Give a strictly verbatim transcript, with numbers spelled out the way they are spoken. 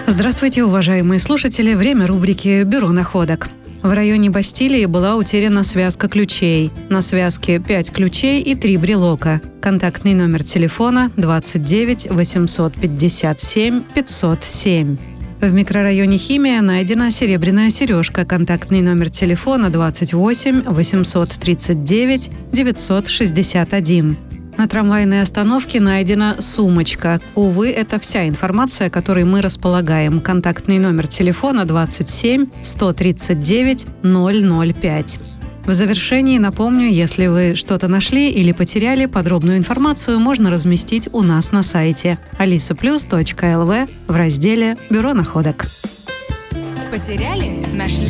Здравствуйте, уважаемые слушатели! Время рубрики «Бюро находок». В районе Бастилии была утеряна связка ключей. На связке пять ключей и три брелока. Контактный номер телефона двадцать девять восемьсот пятьдесят семь пятьсот семь. В микрорайоне Химия найдена серебряная сережка. Контактный номер телефона двадцать восемь восемьсот тридцать девять девятьсот шестьдесят один. На трамвайной остановке найдена сумочка. Увы, это вся информация, которой мы располагаем. Контактный номер телефона двадцать семь сто тридцать девять ноль ноль пять. В завершении напомню, если вы что-то нашли или потеряли, подробную информацию можно разместить у нас на сайте алиса плюс точка эл ви в разделе «Бюро находок». Потеряли? Нашли?